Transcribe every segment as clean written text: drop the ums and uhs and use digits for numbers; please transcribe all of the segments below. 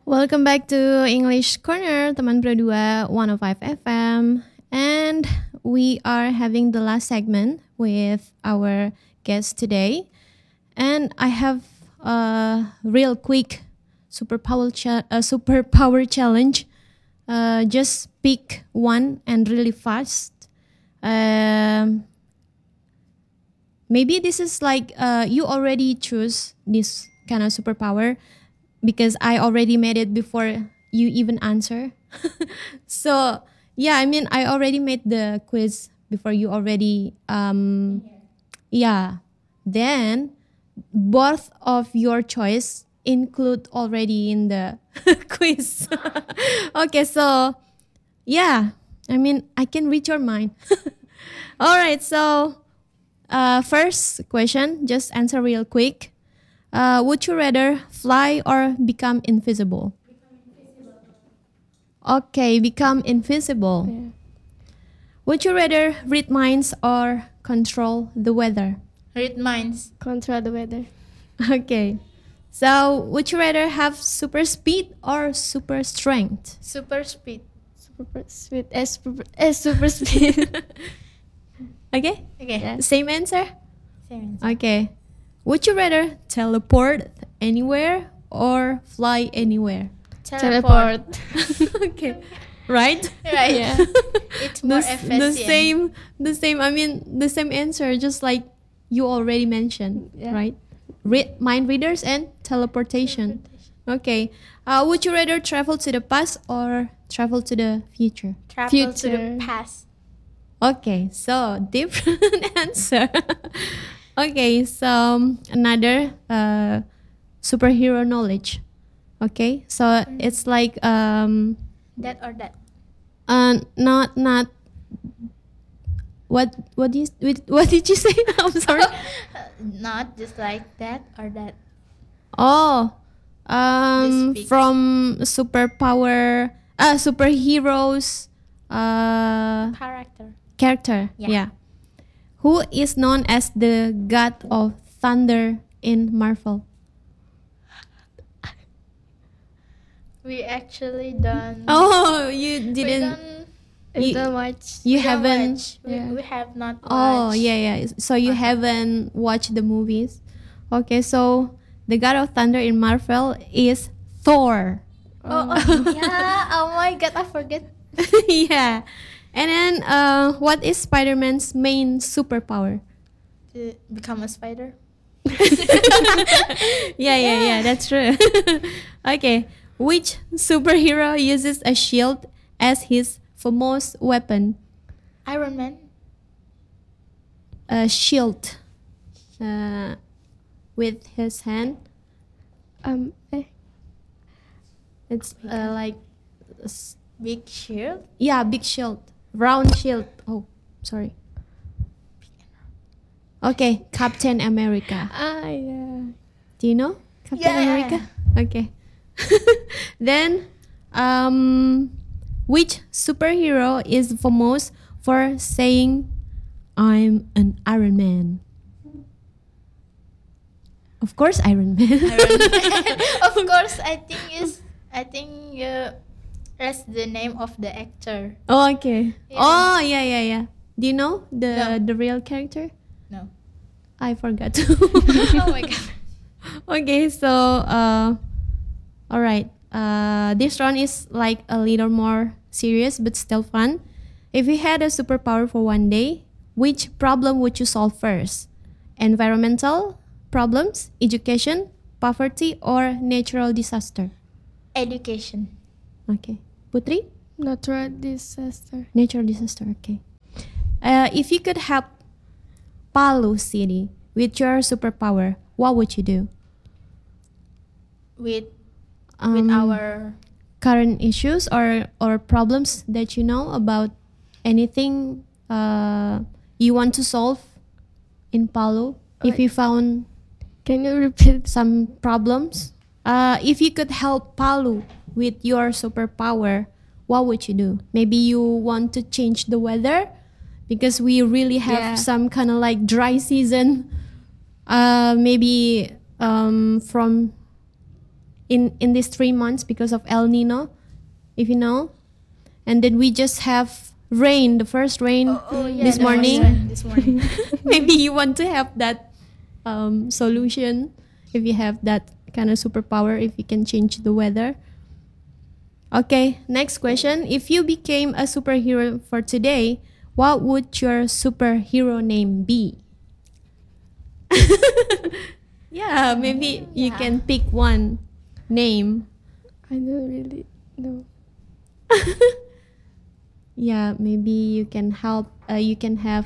Welcome back to English Corner, teman berdua 105 FM. And we are having the last segment with our guest today. And I have a real quick superpower challenge. Just pick one and really fast. Maybe this is like you already choose this kind of superpower because I already made it before you even answer. So yeah, I mean I already made the quiz before you already yeah. Then both of your choice include already in the quiz. Okay, so yeah, I mean I can read your mind. All right, so first question, just answer real quick. Would you rather fly or become invisible? Okay, become invisible. Yeah. Would you rather read minds or control the weather? Read minds. Control the weather. Okay. So, would you rather have super speed or super strength? Super speed. Super speed. Super speed. Okay? Okay. Yeah. Same answer? Same. Okay. Would you rather teleport anywhere or fly anywhere? Teleport. Okay. Right? Right. Yeah. It's more the efficient. same I mean the same answer, just like you already mentioned. Yeah. Right? Mind readers and teleportation. Okay. Would you rather travel to the past or travel to the future? Travel to Future. the past. Okay, so different answer. Okay, so another superhero knowledge. Okay, so it's like That or that. not what did you say? I'm sorry. Not just like that or that. Oh, Just speak. from superheroes Character. character. Yeah. Yeah. Who is known as the god of thunder in Marvel? We actually done. Oh, you we didn't. done. You, It's so much. you we don't haven't. watch. Yeah. We have not watched. Oh, yeah. So you Okay. haven't watched the movies. Okay, so the god of thunder in Marvel is Thor. Oh, yeah. Oh my god, I forget. Yeah. And then what is Spider-Man's main superpower? To become a spider. Yeah, that's true. Okay. Which superhero uses a shield as his famous weapon? Iron Man. A shield with his hand. Eh. It's like Big shield. yeah, big shield, round shield. Oh, sorry. Okay, Captain America. Yeah. Do you know Captain Yeah. America? Okay. Then, which superhero is famous for saying, "I'm an Iron Man"? Of course, Iron Man. Iron Man. Of course, I think that's the name of the actor. Oh, okay. Yeah. Oh, yeah. Do you know No. the real character? No. I forgot. Oh my god. Okay, so all right. This round is like a little more serious but still fun. If you had a superpower for one day, which problem would you solve first? Environmental problems, education, poverty, or natural disaster? Education. Okay. Putri? Natural disaster. Natural disaster, okay. If you could help Palu City with your superpower, what would you do? With Um, our current issues or problems that you know about anything you want to solve in Palu. If you found Can you repeat? some problems, if you could help Palu with your superpower, what would you do? Maybe you want to change the weather because we really have Yeah. some kind of like dry season. Maybe from in these 3 months because of El Nino, if you know. And then we just have rain, the first rain this the first morning. one this morning. Maybe you want to have that solution if you have that kind of superpower, if you can change the weather. Okay, next question. If you became a superhero for today, what would your superhero name be? Yeah, maybe you can pick one name. I don't really know. Yeah, maybe you can help. You can have.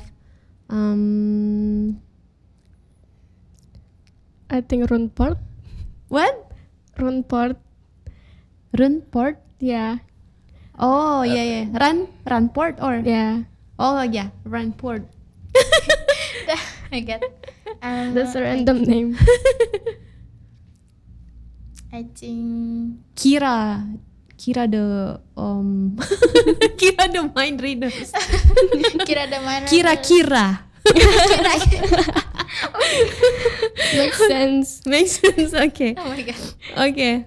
I think Runport. What? Runport. Runport? Yeah. Oh, yeah. Runport or? Yeah. Oh, yeah, Runport. I get. That's a random name. I think Kira the Kira the mind readers. Kira the Mind Kira. Makes sense. Makes sense. Okay. Oh my god. Okay.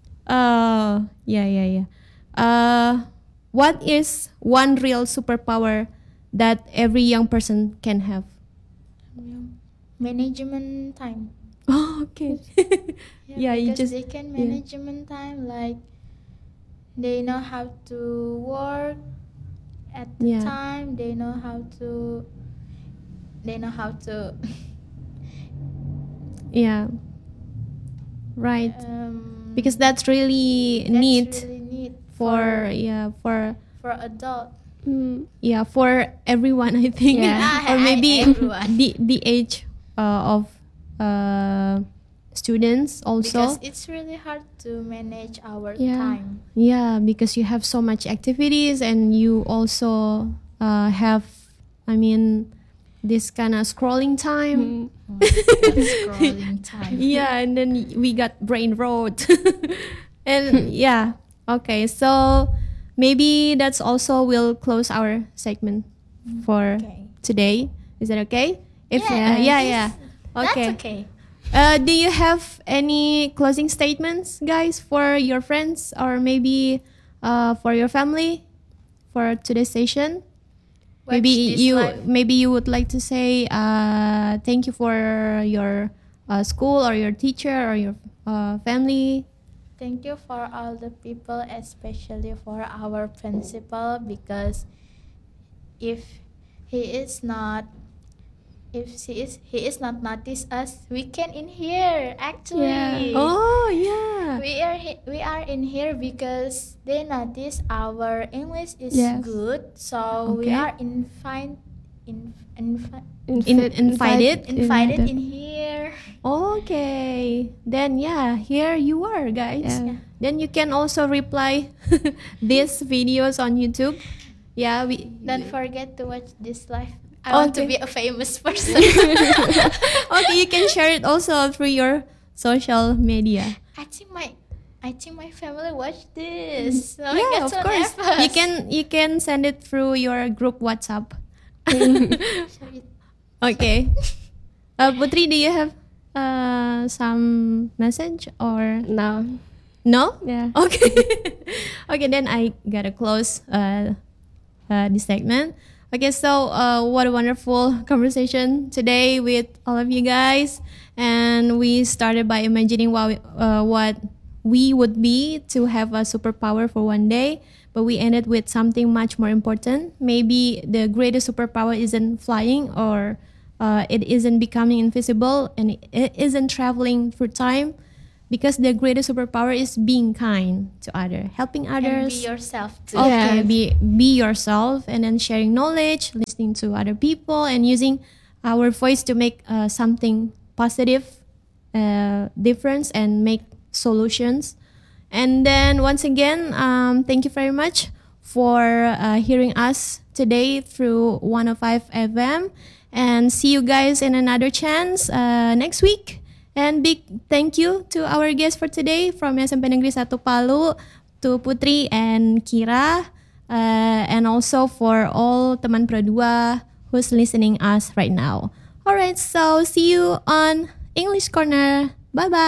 Yeah. What is one real superpower that every young person can have? Management time. Oh, okay. Yeah, you because just they can management time, like they know how to work at the Yeah. time. They know how to. Yeah. Right. Because that's that's really neat really neat for adult. for everyone, I think. Yeah. Or maybe Everyone. the age of students also. Because it's really hard to manage our Yeah. time. Yeah, because you have so much activities and you also have, this kind of scrolling time. Scrolling time. Yeah, and then we got brain rot. And yeah, okay. So maybe that's also will close our segment for Okay. today. Is that okay? If Yeah, yeah. That's Okay. okay. Do you have any closing statements, guys, for your friends or maybe for your family for today's session? Watch Maybe this you live. would like to say thank you for your school or your teacher or your family. Thank you for all the people, especially for our principal, because if he is not he is not notice us, we can in here actually. Yeah. Oh yeah. We are in here because they notice our English is Yes. good, so we Okay. are Invited? invited in here. Okay. Then yeah, here you are, guys. Yeah. Then you can also reply these videos on YouTube. Yeah, we Don't forget to watch this live. I want to Okay. be a famous person. okay, you can share it also through your social media. I think my family watch this. So I Yeah, get of so course. nervous. You can send it through your group WhatsApp. Share it. Okay. Putri, do you have some message or No. no? Yeah. Okay. Okay, then I gotta close this segment. Okay, so what a wonderful conversation today with all of you guys. And we started by imagining what we would be to have a superpower for one day. But we ended with something much more important. Maybe the greatest superpower isn't flying or it isn't becoming invisible and it isn't traveling through time. Because the greatest superpower is being kind to others, helping And others. be yourself too. Okay, Yes. be yourself and then sharing knowledge, listening to other people, and using our voice to make something positive difference and make solutions. And then once again, thank you very much for hearing us today through 105 FM. And see you guys in another chance next week. And big thank you to our guests for today from SMP Negeri 1 Palu, to Putri and Kira, and also for all teman Pro 2 who's listening us right now. Alright, so see you on English Corner. Bye bye.